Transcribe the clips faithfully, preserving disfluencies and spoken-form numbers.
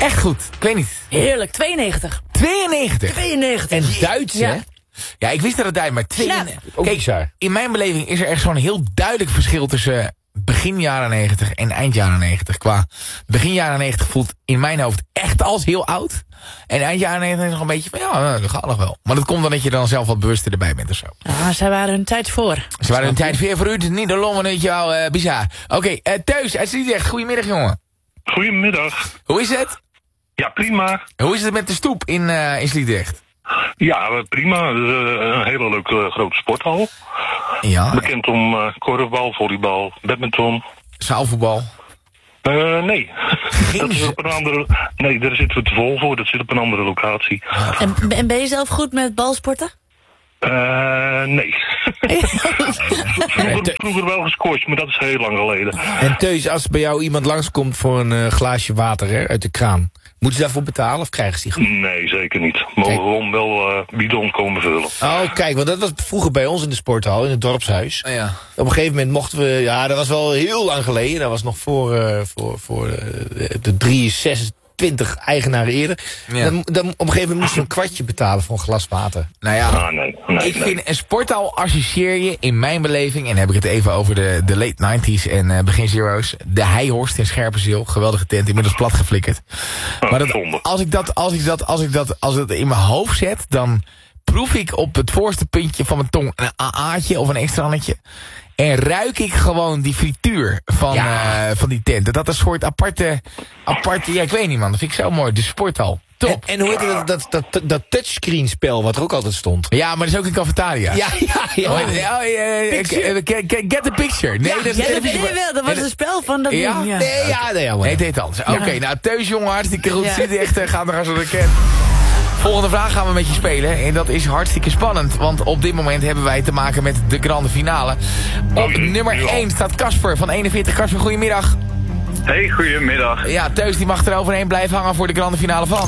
Echt goed. Ik weet niet. Heerlijk, tweeënnegentig. tweeënnegentig. tweeënnegentig. En Duits, Ja. hè? Ja, ik wist dat het Duits, maar tweeënnegentig. Ook Kijk, bizar. in mijn beleving is er echt zo'n heel duidelijk verschil tussen begin jaren negentig en eind jaren negentig. Qua begin jaren negentig voelt in mijn hoofd echt als heel oud. En eind jaren negentig is nog een beetje van, ja, nou, dat gaat nog wel. Maar dat komt dan dat je dan zelf wat bewuster erbij bent of zo. Ah, zij waren hun tijd voor. Ze waren een tijd weer voor u, het is niet de long, weet je wel, uh, bizar. Oké, okay, uh, Teus uit Sliedrecht, goedemiddag jongen. Goedemiddag. Hoe is het? Ja, prima. Hoe is het met de stoep in, uh, in Sliedrecht? Ja, prima. Het is uh, een hele leuke uh, grote sporthal. Ja. Bekend om uh, korfbal, volleybal, badminton. Zaalvoetbal? Uh, nee. Dat is op een andere... Nee, daar zitten we te vol voor. Dat zit op een andere locatie. En, en ben je zelf goed met balsporten? Uh, nee. vroeger, vroeger wel gescoord, maar dat is heel lang geleden. En Teus, als bij jou iemand langskomt voor een uh, glaasje water hè, uit de kraan, moeten ze daarvoor betalen of krijgen ze die gewoon? Nee, zeker niet. Mogen gewoon wel uh, bidons komen vullen. Oh, kijk, want dat was vroeger bij ons in de sporthal, in het dorpshuis. Oh, ja. Op een gegeven moment mochten we, ja, dat was wel heel lang geleden. Dat was nog voor, uh, voor, voor uh, de drieënzestig eigenaren eerder. Ja. Dan, dan, op een gegeven moment moest je een kwartje betalen voor een glas water. Nou ja, Ah, nee, nee, ik nee. vind een sporthal associeer je in mijn beleving, en dan heb ik het even over de, de late nineties en uh, begin zero's, de Heihorst in Scherpenzeel, geweldige tent, inmiddels plat geflikkerd. Oh, Maar dat, zonde. als ik dat, als ik dat, als ik dat, als ik dat in mijn hoofd zet, dan proef ik op het voorste puntje van mijn tong een A A'tje of een extraannetje. En ruik ik gewoon die frituur van, Ja. uh, van die tent. Dat is een soort aparte, aparte, ja ik weet niet man, dat vind ik zo mooi. De sporthal, top. En, en hoe heet het, dat, dat, dat, dat touchscreen spel wat er ook altijd stond? Ja, maar dat is ook een cafetaria. Ja, ja, ja. Oh, ja, oh, ja, Picture. get, get, get the picture. Nee, Ja, dat is Ja, dat televisie- weet je wel. Dat was Nee, een spel van dat Ja? ding. Ja. Nee, ja, nee, ja, maar. Nee, het heet anders. Oké, Ja. nou, Teus, jongen, hartstikke goed. Ja. Zit echt, uh, gaat er als we kennen. Volgende vraag gaan we met je spelen. En dat is hartstikke spannend. Want op dit moment hebben wij te maken met de grande finale. Op Oké, nummer ja. één staat Casper van eenenveertig. Casper, goedemiddag. Hey, goedemiddag. Ja, Teus die mag er overheen blijven hangen voor de grande finale van.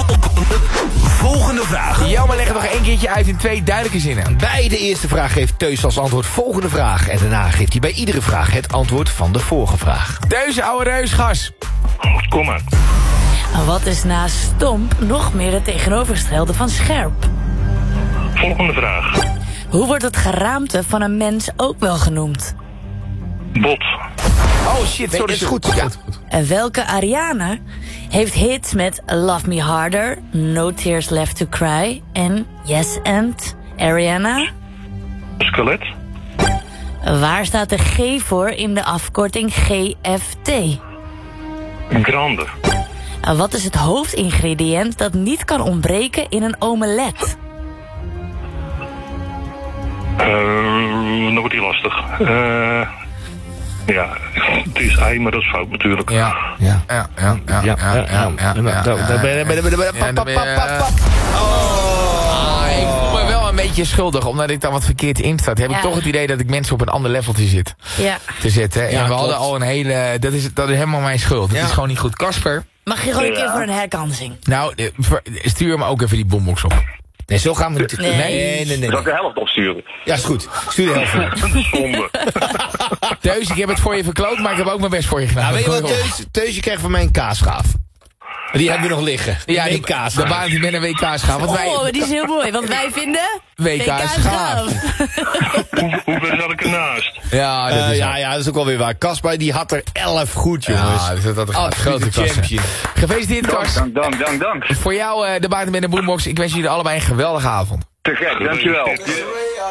Volgende vraag. Jelmer, leg het nog één keertje uit in twee duidelijke zinnen. Bij de eerste vraag geeft Teus als antwoord volgende vraag. En daarna geeft hij bij iedere vraag het antwoord van de vorige vraag. Teus, ouwe reus, gas. Kom maar. Wat is naast stomp nog meer het tegenovergestelde van scherp? Volgende vraag. Hoe wordt het geraamte van een mens ook wel genoemd? Bot. Oh shit, Nee, sorry. dat is goed. Ja. goed, goed. En welke Ariana heeft hits met Love Me Harder, No Tears Left to Cry en Yes and Ariana? Skelet. Waar staat de G voor in de afkorting G F T? Grande. En wat is het hoofdingrediënt dat niet kan ontbreken in een omelet? Uh, nou wordt die lastig. Uh, ja, het is ei, maar dat is fout natuurlijk. Ja, Ja. ja, ja, ja, ja, ja, ja, ja, ja, Daar ben je, ben je, ben je, ben je, Ja, dan pap, ben pap, je- pap, pap. Ah, ik voel me wel een beetje schuldig, omdat ik daar wat verkeerd in sta. Heb ik Ja. toch het idee dat ik mensen op een ander leveltje zit Ja. te zetten. En Ja, we klopt. hadden al een hele... Dat is, dat is helemaal mijn schuld. Het Ja. is gewoon niet goed. Casper, Mag je gewoon een Ja. keer voor een herkansing? nou, eh, ver- stuur me ook even die bombox op. Nee, zo gaan we niet. Nee. nee, nee. nee. Zal ik de helft opsturen? Ja, is goed. Stuur de helft. op. Dat is zonde. Teus, ik heb het voor je verkloot, maar ik heb ook mijn best voor je gedaan. Nou, weet je wat, Teus? Teus, je krijgt van mij een kaasschaaf. Die hebben we nog liggen. Ja, die een kaas. de baan die met een W K's gaan. Want wij... Oh, die is heel mooi, want wij vinden... W K's gaaf. Hoe, hoeveel zat ik ernaast? Ja, dat Uh, is ja, ja, dat is ook wel weer waar. Caspar, die had er elf goed, jongens. Ja, dat, dat is een grote Absolute klasse. champion. Gefeliciteerd, Dank, Kas. dank, dank, dank, dank. Voor jou, uh, de buiten met de boombox. Ik wens jullie allebei een geweldige avond. Te gek, dankjewel.